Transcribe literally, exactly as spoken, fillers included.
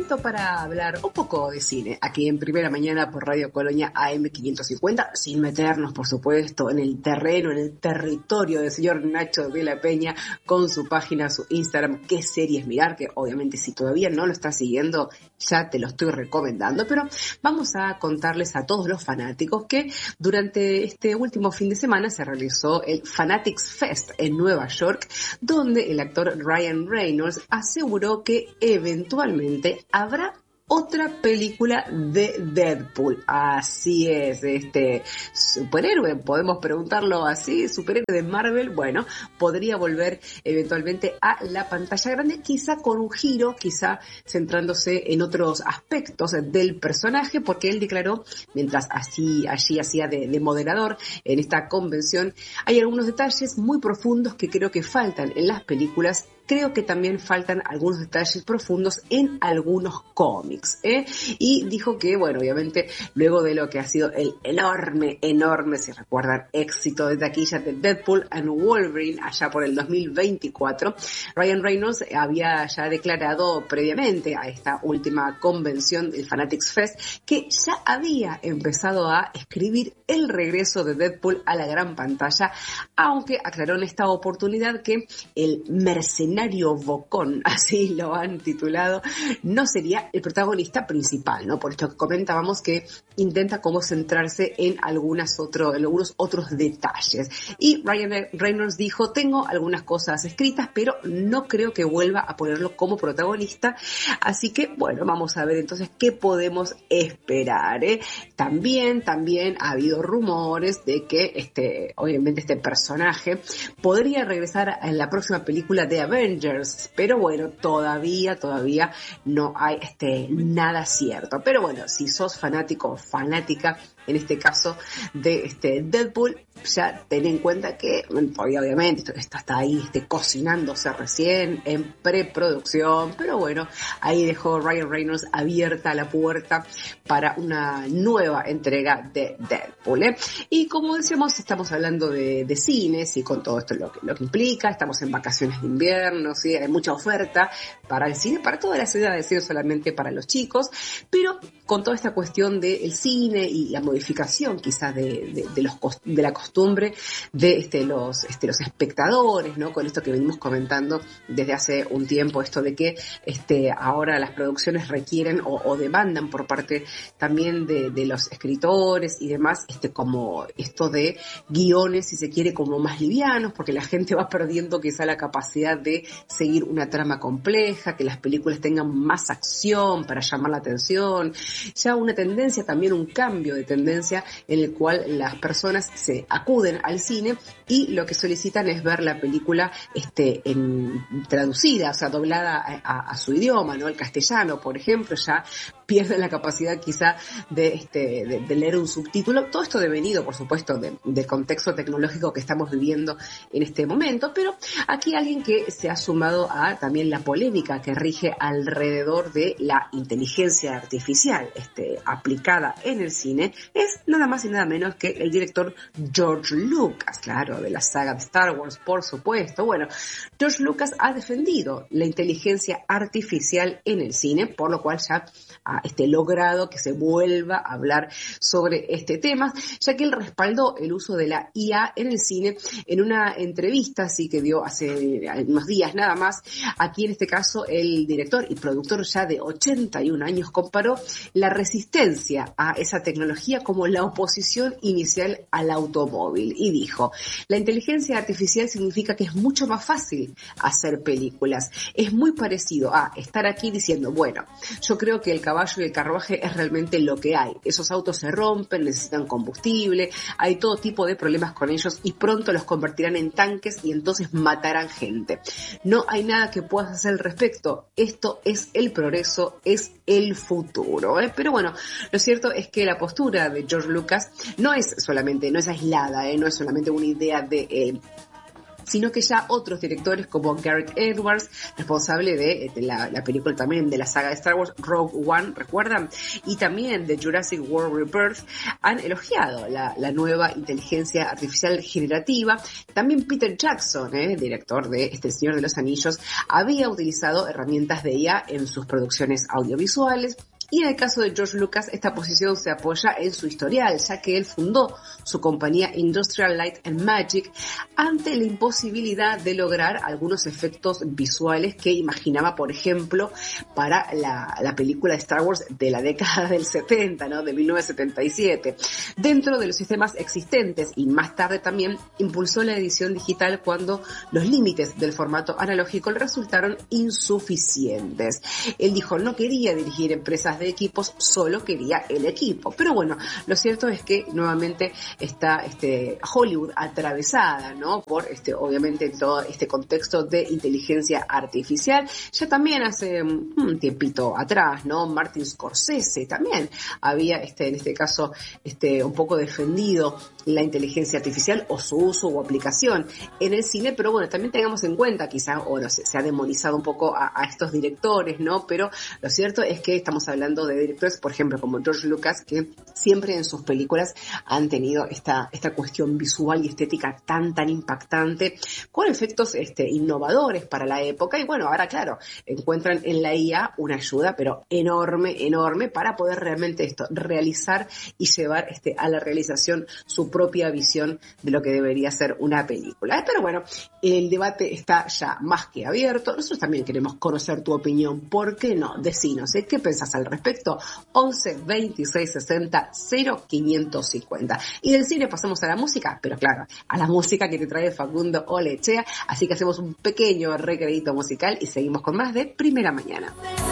momento para hablar un poco de cine, aquí en Primera Mañana por Radio Colonia A M quinientos cincuenta, sin meternos, por supuesto, en el terreno, en el territorio del señor Nacho de la Peña, con su página, su Instagram, qué series mirar, que obviamente si todavía no lo estás siguiendo, ya te lo estoy recomendando, pero vamos a contarles a todos los fanáticos que durante este último fin de semana se realizó el Fanatics Fest en Nueva York, donde el actor Ryan Reynolds aseguró que eventualmente habrá otra película de Deadpool. Así es, este superhéroe, podemos preguntarlo así, superhéroe de Marvel, bueno, podría volver eventualmente a la pantalla grande, quizá con un giro, quizá centrándose en otros aspectos del personaje, porque él declaró, mientras así, allí hacía de, de moderador en esta convención, hay algunos detalles muy profundos que creo que faltan en las películas. Creo que también faltan algunos detalles profundos en algunos cómics, ¿eh? Y dijo que, bueno, obviamente, luego de lo que ha sido el enorme, enorme, si recuerdan, éxito de taquilla de Deadpool and Wolverine allá por el dos mil veinticuatro, Ryan Reynolds había ya declarado previamente a esta última convención del Fanatics Fest que ya había empezado a escribir el regreso de Deadpool a la gran pantalla, aunque aclaró en esta oportunidad que el mercenario bocón, así lo han titulado, no sería el protagonista principal, ¿no? Por esto que comentábamos que intenta como centrarse en algunas otro, en algunos otros detalles. Y Ryan Reynolds dijo, tengo algunas cosas escritas, pero no creo que vuelva a ponerlo como protagonista, así que bueno, vamos a ver entonces qué podemos esperar, ¿eh? También, también ha habido rumores de que este, obviamente este personaje podría regresar en la próxima película de Avengers, pero bueno, todavía, todavía no hay este, nada cierto. Pero bueno, si sos fanático o fanática, en este caso, de este Deadpool, ya ten en cuenta que, obviamente, esto está ahí este, cocinándose recién, en preproducción, pero bueno, ahí dejó Ryan Reynolds abierta la puerta para una nueva entrega de Deadpool, ¿eh? Y como decíamos, estamos hablando de, de cines y con todo esto lo que, lo que implica, estamos en vacaciones de invierno, ¿sí? Hay mucha oferta para el cine, para todas las ciudades, no solamente para los chicos, pero con toda esta cuestión del cine y la modificación quizás de, de, de, los, de la costumbre de este, los, este, los espectadores, ¿no? Con esto que venimos comentando desde hace un tiempo, esto de que este, ahora las producciones requieren o, o demandan por parte también de, de los escritores y demás, este, como esto de guiones, si se quiere, como más livianos, porque la gente va perdiendo quizá la capacidad de seguir una trama compleja, que las películas tengan más acción para llamar la atención, ya una tendencia, también un cambio de tendencia en el cual las personas se acuden al cine y lo que solicitan es ver la película este, en, traducida, o sea, doblada a, a, a su idioma, ¿no? El castellano, por ejemplo, ya pierden la capacidad quizá de, este, de, de leer un subtítulo. Todo esto devenido, por supuesto, de, del contexto tecnológico que estamos viviendo en este momento, pero aquí alguien que se ha sumado a también la polémica que rige alrededor de la inteligencia artificial este, aplicada en el cine es nada más y nada menos que el director George Lucas, claro, de la saga de Star Wars, por supuesto. Bueno, George Lucas ha defendido la inteligencia artificial en el cine, por lo cual ya ha este, logrado que se vuelva a hablar sobre este tema, ya que él respaldó el uso de la I A en el cine en una entrevista así que dio hace unos días nada más. Aquí en este caso el director y productor ya de ochenta y un años comparó la resistencia a esa tecnología como la oposición inicial al automóvil y dijo, la inteligencia artificial significa que es mucho más fácil hacer películas, es muy parecido a estar aquí diciendo, bueno, yo creo que el caballo y el carruaje es realmente lo que hay, esos autos se rompen, necesitan combustible, hay todo tipo de problemas con ellos y pronto los convertirán en tanques y entonces matarán gente. No hay nada que puedas hacer al respecto, esto es el progreso, es el futuro, ¿eh? Pero bueno, lo cierto es que la postura de George Lucas no es solamente, no es aislada, ¿eh? No es solamente una idea de él. sino que ya otros directores como Gareth Edwards, responsable de, de la, la película también de la saga de Star Wars, Rogue One, ¿recuerdan? Y también de Jurassic World Rebirth, han elogiado la, la nueva inteligencia artificial generativa. También Peter Jackson, eh, director de este El Señor de los Anillos, había utilizado herramientas de I A en sus producciones audiovisuales. Y en el caso de George Lucas, esta posición se apoya en su historial, ya que él fundó su compañía Industrial Light and Magic ante la imposibilidad de lograr algunos efectos visuales que imaginaba, por ejemplo, para la, la película de Star Wars de la década del setenta, ¿no? De mil novecientos setenta y siete. Dentro de los sistemas existentes, y más tarde también, impulsó la edición digital cuando los límites del formato analógico le resultaron insuficientes. Él dijo, no quería dirigir empresas de equipos, solo quería el equipo. Pero bueno, lo cierto es que nuevamente está este Hollywood atravesada, ¿no? Por este, obviamente, todo este contexto de inteligencia artificial. Ya también hace un tiempito atrás, ¿no? Martin Scorsese también había, este, en este caso, este, un poco defendido la inteligencia artificial o su uso o aplicación en el cine, pero bueno, también tengamos en cuenta, quizás, o no sé, se ha demonizado un poco a, a estos directores, ¿no? Pero lo cierto es que estamos hablando de directores, por ejemplo, como George Lucas, que siempre en sus películas han tenido esta, esta cuestión visual y estética tan, tan impactante, con efectos este, innovadores para la época. Y bueno, ahora, claro, encuentran en la I A una ayuda, pero enorme, enorme, para poder realmente esto, realizar y llevar este, a la realización su propia visión de lo que debería ser una película. Pero bueno, el debate está ya más que abierto. Nosotros también queremos conocer tu opinión. ¿Por qué no? Decinos, ¿eh? ¿Qué pensás al respecto? once, veintiséis, sesenta, cero quinientos cincuenta. Y del cine pasamos a la música, pero claro, a la música que te trae Facundo Olechea. Así que hacemos un pequeño recreito musical y seguimos con más de Primera Mañana.